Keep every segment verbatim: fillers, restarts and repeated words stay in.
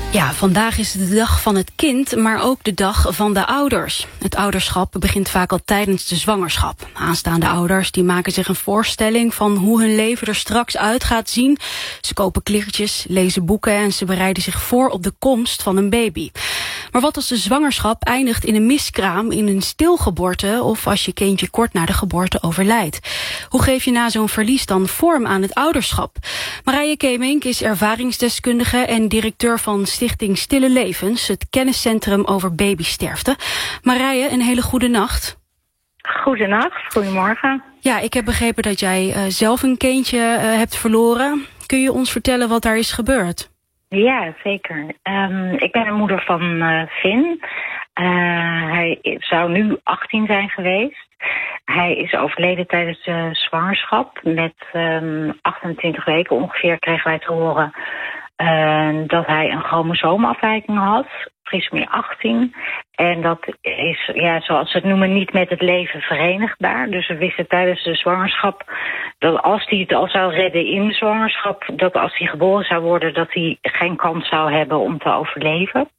Ja, vandaag is het de dag van het kind, maar ook de dag van de ouders. Het ouderschap begint vaak al tijdens de zwangerschap. Aanstaande ouders die maken zich een voorstelling van hoe hun leven er straks uit gaat zien. Ze kopen kleertjes, lezen boeken en ze bereiden zich voor op de komst van een baby. Maar wat als de zwangerschap eindigt in een miskraam, in een stilgeboorte of als je kindje kort na de geboorte overlijdt? Hoe geef je na zo'n verlies dan vorm aan het ouderschap? Marije Kemink is ervaringsdeskundige en directeur van Stichting Stille Levens, het kenniscentrum over babysterfte. Marije, een hele goede nacht. Goedenacht, goedemorgen. Ja, ik heb begrepen dat jij uh, zelf een kindje uh, hebt verloren. Kun je ons vertellen wat daar is gebeurd? Ja, zeker. Um, ik ben een moeder van uh, Finn. Uh, hij zou nu achttien zijn geweest. Hij is overleden tijdens de zwangerschap. Met um, achtentwintig weken ongeveer kregen wij te horen uh, dat hij een chromosoomafwijking had. Trisomie achttien. En dat is, ja, zoals ze het noemen, niet met het leven verenigbaar. Dus we wisten tijdens de zwangerschap dat als hij het al zou redden in de zwangerschap, dat als hij geboren zou worden, dat hij geen kans zou hebben om te overleven.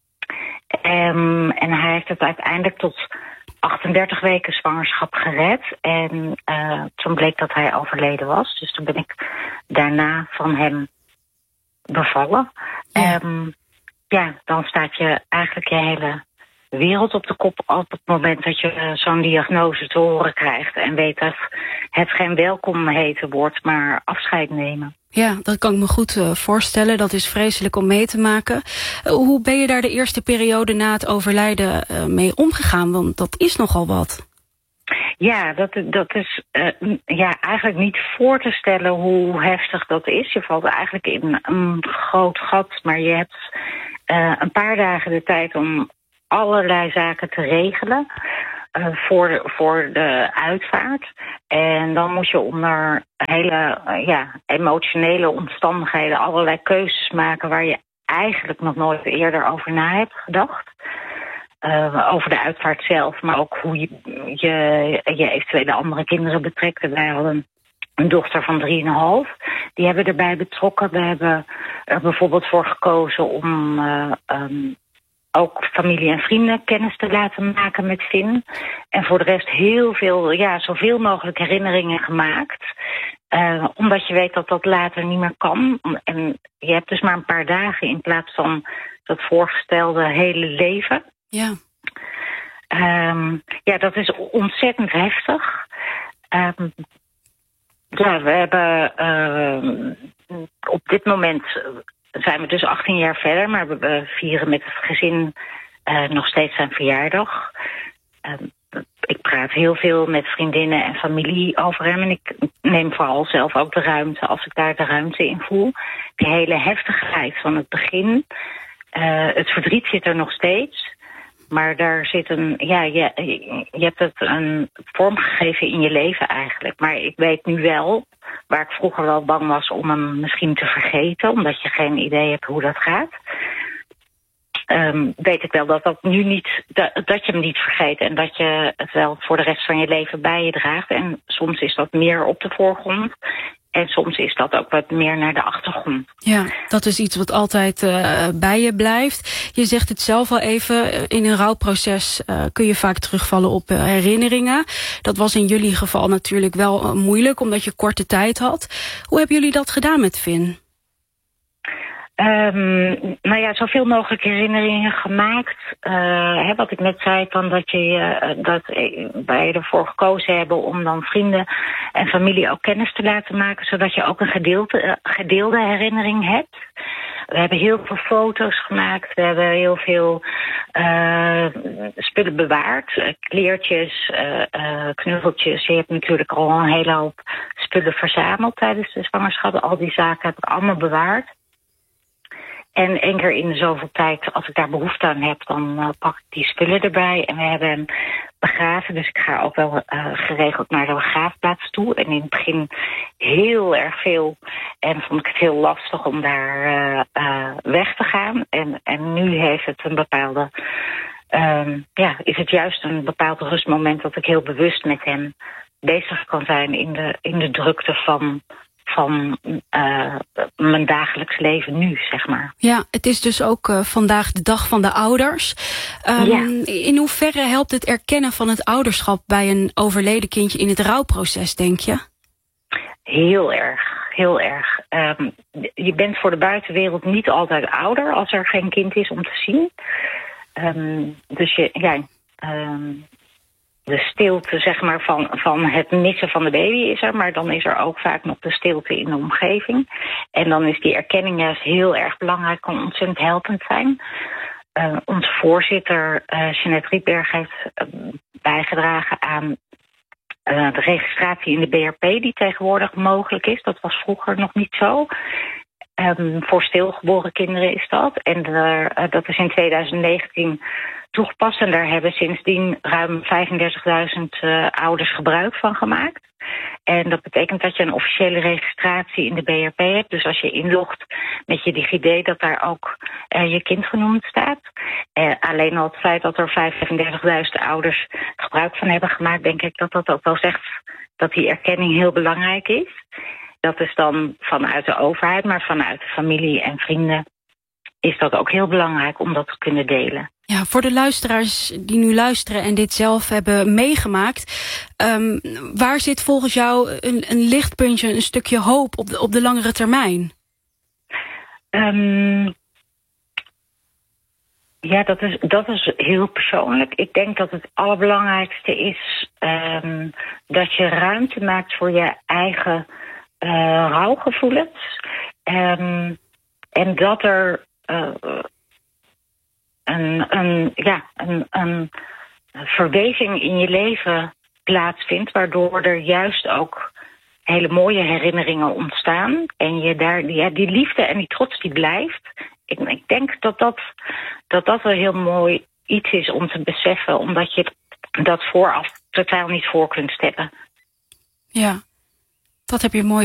Um, en hij heeft het uiteindelijk tot achtendertig weken zwangerschap gered. En uh, toen bleek dat hij overleden was. Dus toen ben ik daarna van hem bevallen. Ja. Um, ja, dan staat je eigenlijk je hele wereld op de kop op het moment dat je uh, zo'n diagnose te horen krijgt en weet dat het geen welkom heten wordt, maar afscheid nemen. Ja, dat kan ik me goed uh, voorstellen. Dat is vreselijk om mee te maken. Uh, hoe ben je daar de eerste periode na het overlijden uh, mee omgegaan? Want dat is nogal wat. Ja, dat, dat is uh, ja, eigenlijk niet voor te stellen hoe heftig dat is. Je valt eigenlijk in een groot gat, maar je hebt uh, een paar dagen de tijd om allerlei zaken te regelen uh, voor, voor de uitvaart. En dan moet je onder hele uh, ja, emotionele omstandigheden allerlei keuzes maken waar je eigenlijk nog nooit eerder over na hebt gedacht. Uh, over de uitvaart zelf, maar ook hoe je je, je eventuele andere kinderen betrekt. En wij hadden een dochter van drieënhalf. Die hebben erbij betrokken. We hebben er bijvoorbeeld voor gekozen om uh, um, ook familie en vrienden kennis te laten maken met Finn. En voor de rest heel veel, ja, zoveel mogelijk herinneringen gemaakt. Uh, omdat je weet dat dat later niet meer kan. En je hebt dus maar een paar dagen in plaats van dat voorgestelde hele leven. Ja. Um, ja, dat is ontzettend heftig. Um, ja, we hebben uh, op dit moment zijn we dus achttien jaar verder, maar we vieren met het gezin uh, nog steeds zijn verjaardag. Um, ik praat heel veel met vriendinnen en familie over hem en ik neem vooral zelf ook de ruimte als ik daar de ruimte in voel. De hele heftigheid van het begin, uh, het verdriet zit er nog steeds. Maar daar zit een, ja, je, je hebt het een vorm gegeven in je leven eigenlijk. Maar ik weet nu wel, waar ik vroeger wel bang was om hem misschien te vergeten, omdat je geen idee hebt hoe dat gaat. Um, weet ik wel dat dat nu niet, dat, dat je hem niet vergeet en dat je het wel voor de rest van je leven bij je draagt. En soms is dat meer op de voorgrond. En soms is dat ook wat meer naar de achtergrond. Ja, dat is iets wat altijd uh, bij je blijft. Je zegt het zelf al even, in een rouwproces uh, kun je vaak terugvallen op uh, herinneringen. Dat was in jullie geval natuurlijk wel uh, moeilijk, omdat je korte tijd had. Hoe hebben jullie dat gedaan met Finn? Um, nou ja, zoveel mogelijk herinneringen gemaakt. Uh, hè, wat ik net zei, van dat, je, uh, dat wij ervoor gekozen hebben om dan vrienden en familie ook kennis te laten maken, zodat je ook een gedeelte, uh, gedeelde herinnering hebt. We hebben heel veel foto's gemaakt. We hebben heel veel uh, spullen bewaard. Uh, kleertjes, uh, uh, knuffeltjes. Je hebt natuurlijk al een hele hoop spullen verzameld tijdens de zwangerschap. Al die zaken heb ik allemaal bewaard. En één keer in de zoveel tijd, als ik daar behoefte aan heb, dan uh, pak ik die spullen erbij. En we hebben hem begraven, dus ik ga ook wel uh, geregeld naar de begraafplaats toe. En in het begin heel erg veel. En vond ik het heel lastig om daar uh, uh, weg te gaan. En, en nu heeft het een bepaalde, um, ja, is het juist een bepaald rustmoment dat ik heel bewust met hem bezig kan zijn in de, in de drukte van van uh, mijn dagelijks leven nu, zeg maar. Ja, het is dus ook uh, vandaag de dag van de ouders. Um, ja. In hoeverre helpt het erkennen van het ouderschap bij een overleden kindje in het rouwproces, denk je? Heel erg, heel erg. Um, je bent voor de buitenwereld niet altijd ouder als er geen kind is om te zien. Um, dus je, ja, um, de stilte zeg maar, van, van het missen van de baby is er, maar dan is er ook vaak nog de stilte in de omgeving. En dan is die erkenning juist heel erg belangrijk, kan ontzettend helpend zijn. Uh, onze voorzitter, uh, Jeanette Rietberg, heeft uh, bijgedragen aan uh, de registratie in de B R P die tegenwoordig mogelijk is. Dat was vroeger nog niet zo. Um, voor stilgeboren kinderen is dat. En de, uh, dat is in twintig negentien toegepast. En daar hebben sindsdien ruim vijfendertigduizend uh, ouders gebruik van gemaakt. En dat betekent dat je een officiële registratie in de B R P hebt. Dus als je inlogt met je DigiD, dat daar ook uh, je kind genoemd staat. Uh, alleen al het feit dat er vijfendertigduizend ouders gebruik van hebben gemaakt, denk ik dat dat ook wel zegt dat die erkenning heel belangrijk is. Dat is dan vanuit de overheid, maar vanuit de familie en vrienden is dat ook heel belangrijk om dat te kunnen delen. Ja, voor de luisteraars die nu luisteren en dit zelf hebben meegemaakt, um, waar zit volgens jou een, een lichtpuntje, een stukje hoop op de, op de langere termijn? Um, ja, dat is, dat is heel persoonlijk. Ik denk dat het allerbelangrijkste is um, dat je ruimte maakt voor je eigen uh, rouwgevoelens. Um, en dat er uh, Een, een, ja, een, een verweving in je leven plaatsvindt, waardoor er juist ook hele mooie herinneringen ontstaan. En je daar, ja, die liefde en die trots die blijft. Ik, ik denk dat dat, dat dat een heel mooi iets is om te beseffen, omdat je dat vooraf totaal niet voor kunt stellen. Ja, dat heb je mooi